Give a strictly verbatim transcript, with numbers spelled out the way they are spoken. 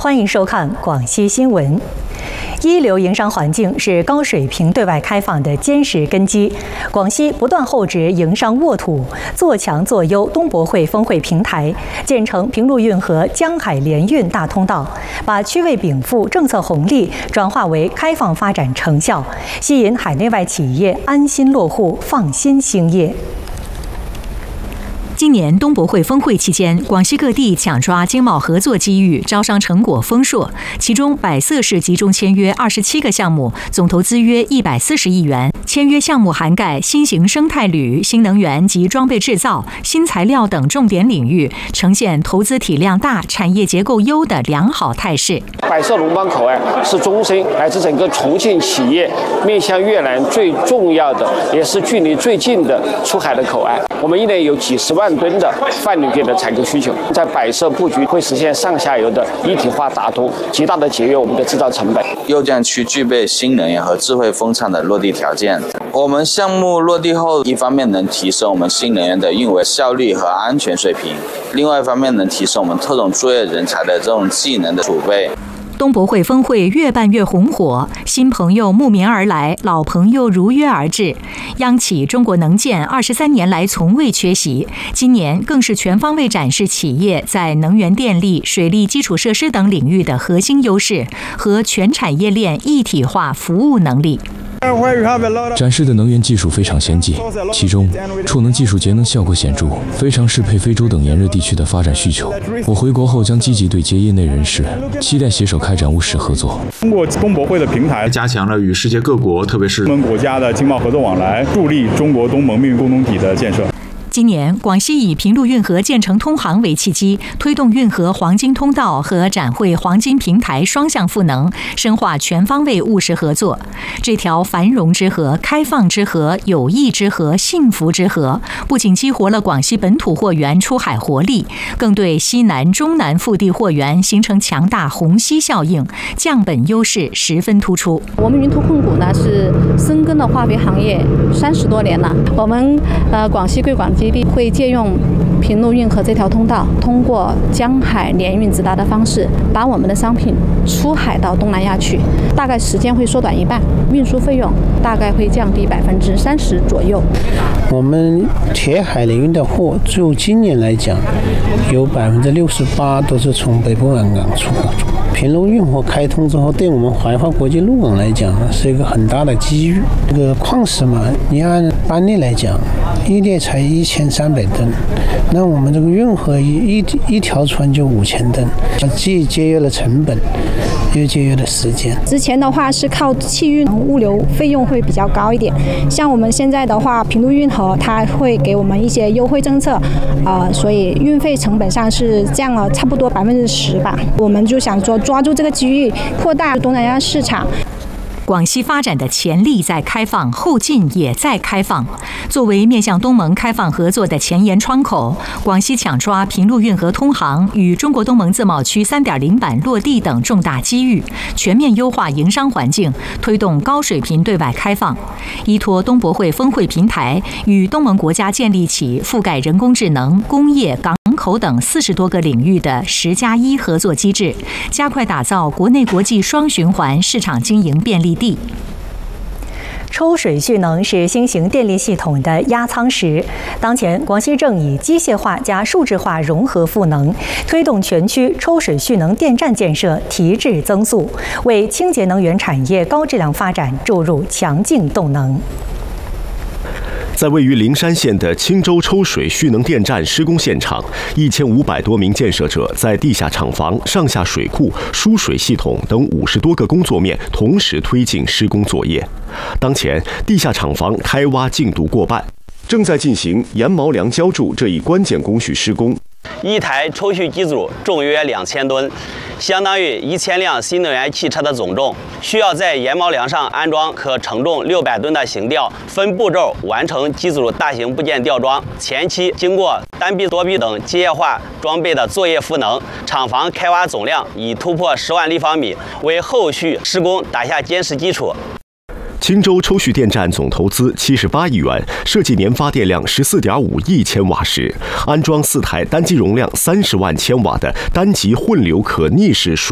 欢迎收看广西新闻。一流营商环境是高水平对外开放的坚实根基。广西不断厚植营商沃土，做强做优东博会峰会平台，建成平陆运河江海联运大通道，把区位禀赋政策红利转化为开放发展成效，吸引海内外企业安心落户、放心兴业。 今年东博会峰会期间，广西各地抢抓经贸合作机遇，招商成果丰硕。其中，百色市集中签约二十七个项目，总投资约一百四十亿元。签约项目涵盖新型生态旅、新能源及装备制造、新材料等重点领域，呈现投资体量大、产业结构优的良好态势。 百色龙邦口岸是中深乃至整个重庆企业面向越南最重要的，也是距离最近的出海的口岸。我们一年有几十万 吨的泛铝件的采购需求，在百色布局会实现上下游的一体化打通，极大的节约我们的制造成本。 右江区具备新能源和智慧风场的落地条件。我们项目落地后，一方面能提升我们新能源的运维效率和安全水平，另外一方面能提升我们特种作业人才的这种技能的储备。 东博会峰会越办越红火，新朋友慕名而来，老朋友如约而至。央企中国能建二十三年来从未缺席，今年更是全方位展示企业在能源电力、水利基础设施等领域的核心优势和全产业链一体化服务能力。 展示的能源技术非常先进，其中储能技术节能效果显著，非常适配非洲等炎热地区的发展需求。我回国后将积极对接业内人士，期待携手开展务实合作。 通过东博会的平台，加强了与世界各国，特别是我们国家的经贸合作往来，助力中国东盟命运共同体的建设。 今年，广西以平陆运河建成通航为契机，推动运河黄金通道和展会黄金平台双向赋能，深化全方位务实合作。这条繁荣之河、开放之河、友谊之河、幸福之河，不仅激活了广西本土货源出海活力，更对西南、中南腹地货源形成强大虹吸效应，降本优势十分突出。 我们云图控股呢是深耕了化肥行业三十多年了，我们呃广西贵广基地会借用平陆运河这条通道，通过江海联运直达的方式，把我们的商品出海到东南亚去，大概时间会缩短一半，运输费用大概会降低百分之三十左右。 我们铁海联运的货，就今年来讲，有百分之六十八都是从北部湾港出口。平陆运河开通之后，对我们怀化国际陆港来讲是一个很大的机遇。这个矿石嘛，你按班列来讲，一列才一千三百吨，那我们这个运河一一一条船就五千吨，既节约了成本，又节约了时间。 之前的话是靠汽运，物流费用会比较高一点。像我们现在的话，平陆运河它会给我们一些优惠政策，呃，所以运费成本上是降了差不多百分之十吧。我们就想说抓住这个机遇，扩大东南亚市场。 广西发展的潜力在开放，后劲也在开放。作为面向东盟开放合作的前沿窗口，广西抢抓平陆运河通航与中国东盟自贸区 三点零 版落地等重大机遇，全面优化营商环境，推动高水平对外开放。依托东博会峰会平台，与东盟国家建立起覆盖人工智能、工业、港口等四十多个领域的“十加一”合作机制，加快打造国内国际双循环市场经营便利地。 抽水蓄能是新型电力系统的压舱石。当前，广西正以机械化加数字化融合赋能，推动全区抽水蓄能电站建设提质增速，为清洁能源产业高质量发展注入强劲动能。 在位于灵山县的青州抽水蓄能电站施工现场，一千五百多名建设者在地下厂房、上下水库、输水系统等五十多个工作面同时推进施工作业。当前，地下厂房开挖进度过半，正在进行沿毛梁浇筑这一关键工序施工。 一台抽蓄机组重约两千吨，相当于一千辆新能源汽车的总重，需要在沿毛梁上安装可承重六百吨的行吊，分步骤完成机组大型部件吊装。前期经过单臂、多臂等机械化装备的作业赋能，厂房开挖总量已突破十万立方米，为后续施工打下坚实基础。 青州抽蓄电站总投资七十八亿元，设计年发电量十四点五亿千瓦时，安装四台单机容量三十万千瓦的单极混流可逆式水